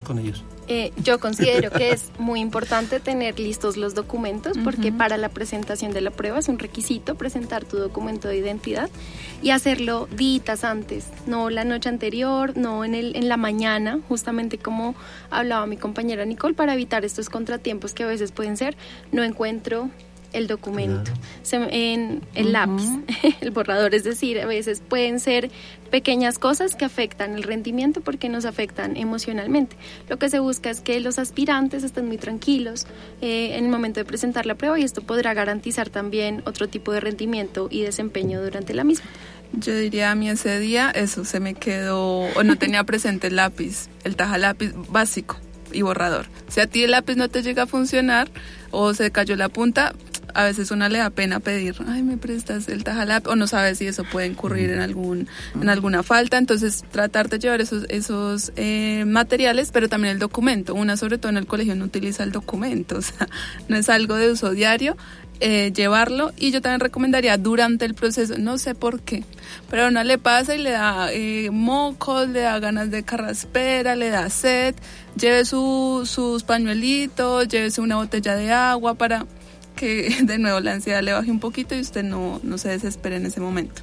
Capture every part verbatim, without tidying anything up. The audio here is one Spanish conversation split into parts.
con ellos? Eh, yo considero que es muy importante tener listos los documentos porque uh-huh. para la presentación de la prueba es un requisito presentar tu documento de identidad y hacerlo días antes, no la noche anterior, no en, el, en la mañana, justamente como hablaba mi compañera Nicole, para evitar estos contratiempos que a veces pueden ser, no encuentro el documento, claro. Se, en el uh-huh. lápiz, el borrador, es decir, a veces pueden ser pequeñas cosas que afectan el rendimiento porque nos afectan emocionalmente. Lo que se busca es que los aspirantes estén muy tranquilos eh, en el momento de presentar la prueba y esto podrá garantizar también otro tipo de rendimiento y desempeño durante la misma. Yo diría a mí ese día, eso se me quedó, o no tenía presente el lápiz, el taja lápiz básico y borrador. Si a ti el lápiz no te llega a funcionar o se cayó la punta, a veces una le da pena pedir, ay, me prestas el tajalap, o no sabes si eso puede incurrir en algún en alguna falta, entonces tratar de llevar esos esos eh, materiales, pero también el documento. Una, sobre todo en el colegio, no utiliza el documento, o sea, no es algo de uso diario, eh, llevarlo. Y yo también recomendaría durante el proceso, no sé por qué, pero a uno le pasa y le da eh, mocos, le da ganas de carraspera, le da sed, lleve su, sus pañuelitos, llévese una botella de agua para que de nuevo la ansiedad le baje un poquito y usted no, no se desespere en ese momento.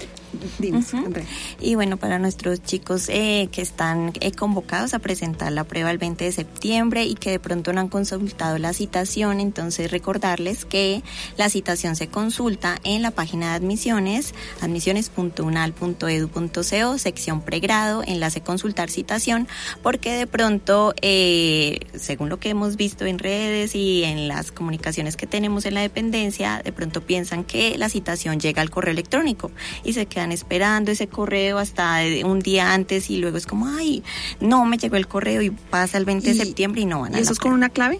Dinos, uh-huh. Y bueno, para nuestros chicos eh, que están eh, convocados a presentar la prueba el veinte de septiembre y que de pronto no han consultado la citación, entonces recordarles que la citación se consulta en la página de admisiones, admisiones punto unal punto edu punto co, sección pregrado, enlace consultar citación, porque de pronto, eh, según lo que hemos visto en redes y en las comunicaciones que tenemos en la dependencia, de pronto piensan que la citación llega al correo electrónico y se quedan esperando ese correo hasta un día antes y luego es como, ay, no me llegó el correo y pasa el veinte de septiembre y no van a ¿Y eso es con una clave?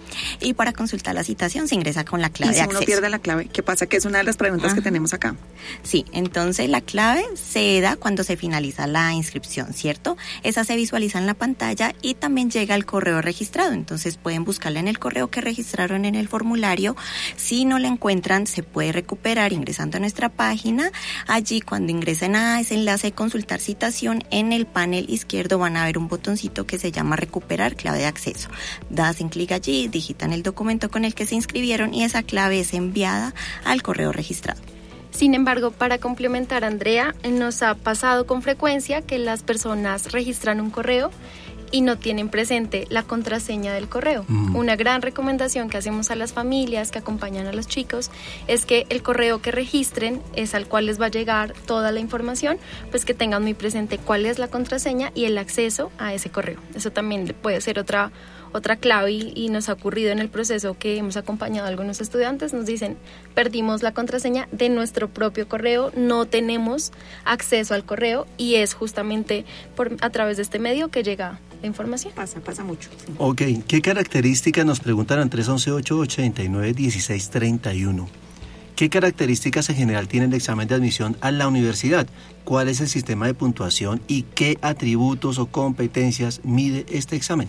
Y para consultar la citación se ingresa con la clave de acceso. ¿Y si uno pierde la clave? ¿Qué pasa? Que es una de las preguntas Ajá. que tenemos acá. Sí, entonces la clave se da cuando se finaliza la inscripción, ¿cierto? Esa se visualiza en la pantalla y también llega al correo registrado. Entonces pueden buscarla en el correo que registraron en el formulario. Si no la encuentran, se puede recuperar ingresando a nuestra página. Allí, cuando ingresen a ese enlace de consultar citación, en el panel izquierdo van a ver un botoncito que se llama recuperar clave de acceso. Hacen clic allí, digitan el documento con el que se inscribieron y esa clave es enviada al correo registrado. Sin embargo, para complementar, Andrea, nos ha pasado con frecuencia que las personas registran un correo y no tienen presente la contraseña del correo. Mm. Una gran recomendación que hacemos a las familias que acompañan a los chicos es que el correo que registren es al cual les va a llegar toda la información, pues que tengan muy presente cuál es la contraseña y el acceso a ese correo. Eso también puede ser otra Otra clave y, y nos ha ocurrido en el proceso que hemos acompañado a algunos estudiantes, nos dicen, perdimos la contraseña de nuestro propio correo, no tenemos acceso al correo y es justamente por, a través de este medio que llega la información. Pasa, pasa mucho. Ok, ¿qué características nos preguntaron? tres once ocho ochenta y nueve dieciséis treinta y uno. ¿Qué características en general tiene el examen de admisión a la universidad? ¿Cuál es el sistema de puntuación y qué atributos o competencias mide este examen?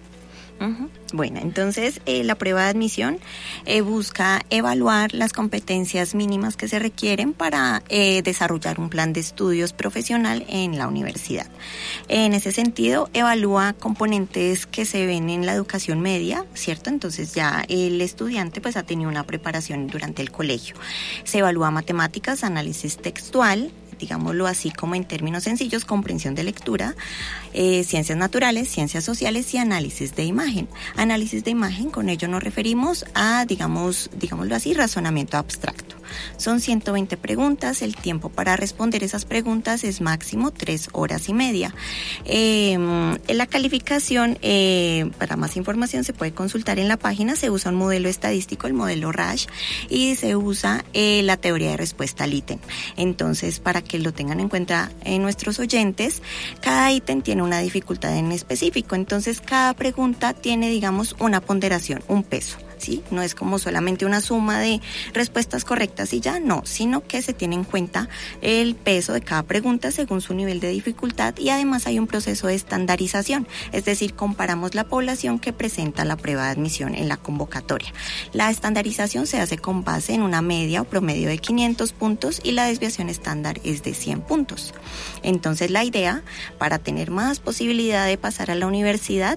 Uh-huh. Bueno, entonces eh, la prueba de admisión eh, busca evaluar las competencias mínimas que se requieren para eh, desarrollar un plan de estudios profesional en la universidad. En ese sentido, evalúa componentes que se ven en la educación media, ¿cierto? Entonces ya el estudiante pues ha tenido una preparación durante el colegio. Se evalúa matemáticas, análisis textual, digámoslo así como en términos sencillos, comprensión de lectura, eh, ciencias naturales, ciencias sociales y análisis de imagen. Análisis de imagen, con ello nos referimos a, digamos, digámoslo así, razonamiento abstracto. Son ciento veinte preguntas, el tiempo para responder esas preguntas es máximo tres horas y media. Eh, la calificación, eh, para más información se puede consultar en la página, se usa un modelo estadístico, el modelo R A S H, y se usa eh, la teoría de respuesta al ítem. Entonces, para que lo tengan en cuenta eh, nuestros oyentes, cada ítem tiene una dificultad en específico, entonces cada pregunta tiene, digamos, una ponderación, un peso. ¿Sí? No es como solamente una suma de respuestas correctas y ya, no, sino que se tiene en cuenta el peso de cada pregunta según su nivel de dificultad y además hay un proceso de estandarización, es decir, comparamos la población que presenta la prueba de admisión en la convocatoria. La estandarización se hace con base en una media o promedio de quinientos puntos y la desviación estándar es de cien puntos. Entonces la idea, para tener más posibilidad de pasar a la universidad,